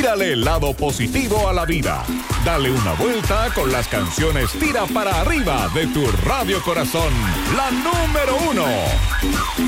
Mírale el lado positivo a la vida. Dale una vuelta con las canciones Tira para Arriba de tu Radio Corazón, la número 1.